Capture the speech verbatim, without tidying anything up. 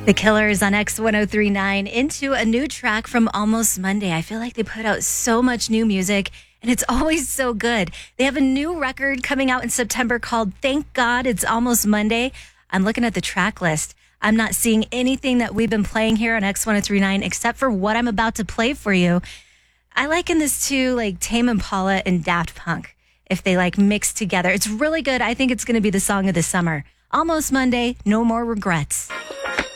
The Killers on X one oh three point nine into a new track from Almost Monday. I feel like they put out so much new music and it's always so good. They have a new record coming out in September called Thank God It's Almost Monday. I'm looking at the track list. I'm not seeing anything that we've been playing here on X one oh three point nine except for what I'm about to play for you. I liken this to like Tame Impala and Daft Punk if they like mix together. It's really good. I think it's going to be the song of the summer. Almost Monday, no more regrets.